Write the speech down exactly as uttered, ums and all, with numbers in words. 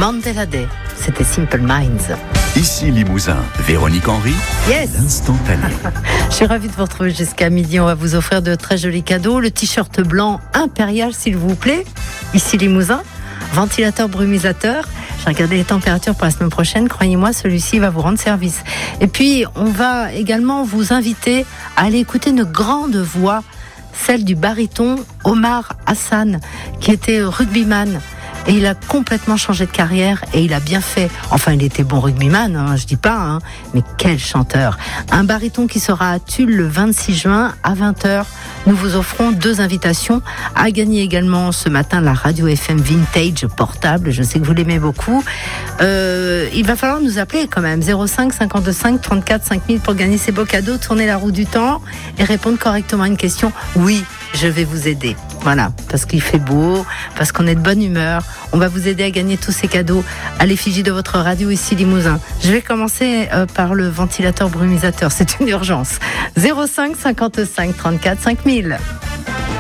Mandela Day, c'était Simple Minds. Ici Limousin, Véronique Henry, yes. L'instantané. Je suis ravie de vous retrouver jusqu'à midi. On va vous offrir de très jolis cadeaux. Le t-shirt blanc impérial, s'il vous plaît. Ici Limousin, ventilateur brumisateur. J'ai regardé les températures pour la semaine prochaine. Croyez-moi, celui-ci va vous rendre service. Et puis, on va également vous inviter à aller écouter une grande voix, celle du baryton Omar Hassan, qui était rugbyman. Et il a complètement changé de carrière et il a bien fait. Enfin, il était bon rugbyman, hein, je dis pas, hein, mais quel chanteur. Un baryton qui sera à Tulle le vingt-six juin à vingt heures. Nous vous offrons deux invitations à gagner également ce matin la radio F M Vintage portable. Je sais que vous l'aimez beaucoup. Euh, il va falloir nous appeler quand même. zéro cinq cinquante-cinq trente-quatre cinq mille pour gagner ces beaux cadeaux, tourner la roue du temps et répondre correctement à une question. Oui, je vais vous aider. Voilà, parce qu'il fait beau, parce qu'on est de bonne humeur. On va vous aider à gagner tous ces cadeaux à l'effigie de votre radio ici Limousin. Je vais commencer euh, par le ventilateur brumisateur. C'est une urgence. zéro cinq cinquante-cinq trente-quatre cinq mille.